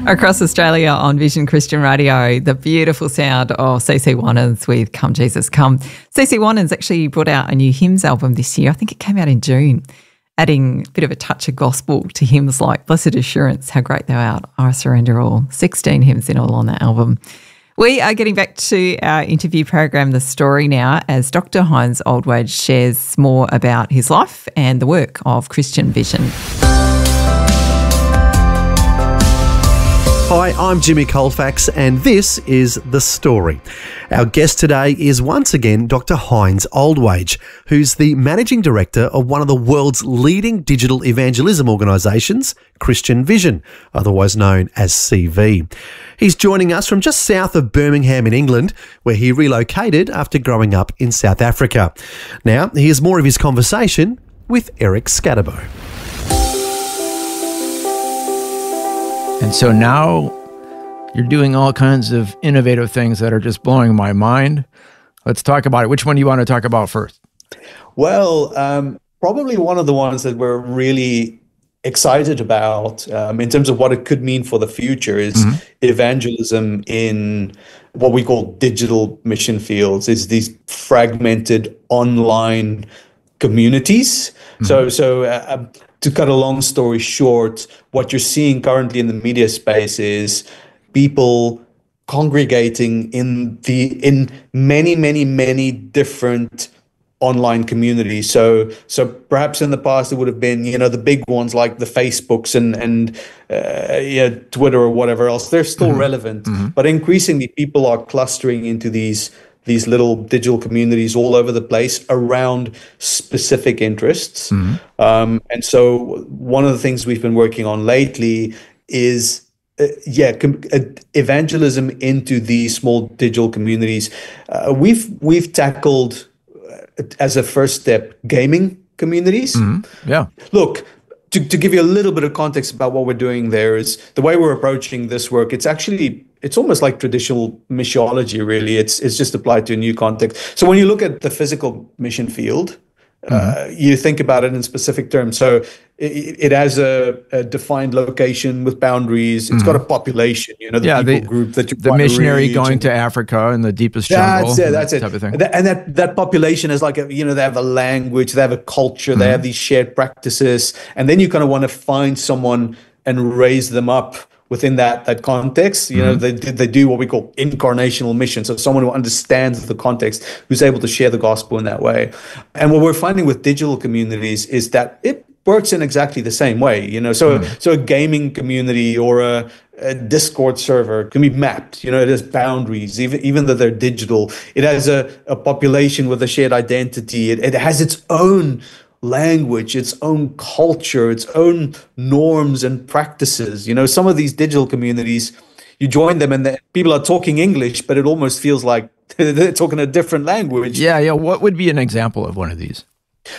Across Australia on Vision Christian Radio, the beautiful sound of CC Winans with Come Jesus Come. CC Winans actually brought out a new hymns album this year. I think it came out in June, adding a bit of a touch of gospel to hymns like Blessed Assurance, How Great Thou Art, I Surrender All. 16 hymns in all on that album. We are getting back to our interview program, The Story, now, as Dr. Heinz Oldwage shares more about his life and the work of Christian Vision. Hi, I'm Jimmy Colfax and this is The Story. Our guest today is once again Dr. Heinz Oldwage, who's the Managing Director of one of the world's leading digital evangelism organisations, Christian Vision, otherwise known as CV. He's joining us from just south of Birmingham in England, where he relocated after growing up in South Africa. Now, here's more of his conversation with Eric Scatterbo. And so now you're doing all kinds of innovative things that are just blowing my mind. Let's talk about it. Which one do you want to talk about first? Well, probably one of the ones that we're really excited about in terms of what it could mean for the future is evangelism in what we call digital mission fields. It's these fragmented online communities. So to cut a long story short, what you're seeing currently in the media space is people congregating in many different online communities. So perhaps in the past it would have been, the big ones like the Facebooks and Twitter or whatever else. They're still relevant, but increasingly people are clustering into these little digital communities all over the place around specific interests. And so one of the things we've been working on lately is evangelism into these small digital communities. We've tackled as a first step gaming communities. Look, to give you a little bit of context about what we're doing there is the way we're approaching this work. It's almost like traditional missiology, really. It's just applied to a new context. So when you look at the physical mission field, you think about it in specific terms. So it has a defined location with boundaries. It's got a population, the group that you want to missionary reach going to Africa in the deepest jungle. That's it. Type of thing. And that population is like, they have a language, they have a culture, they have these shared practices. And then you kind of want to find someone and raise them up within that context. They do what we call incarnational mission. So someone who understands the context, who's able to share the gospel in that way. And what we're finding with digital communities is that it works in exactly the same way. So a gaming community or a Discord server can be mapped. It has boundaries, even though they're digital. It has a population with a shared identity. It has its own language, its own culture, its own norms and practices. Some of these digital communities, you join them and people are talking English, but it almost feels like they're talking a different language. Yeah. What would be an example of one of these?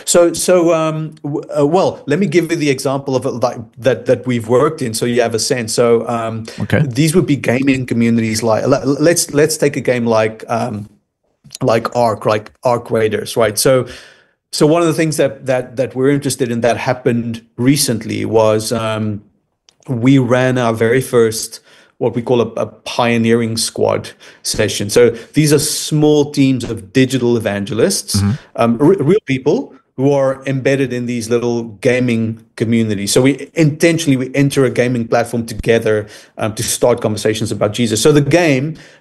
Well, let me give you the example of that we've worked in, so you have a sense. So, these would be gaming communities. Like let's take a game like Ark Raiders, right? So one of the things that we're interested in that happened recently was we ran our very first what we call a pioneering squad session. So these are small teams of digital evangelists, real people who are embedded in these little gaming communities. So we enter a gaming platform together to start conversations about Jesus. So the game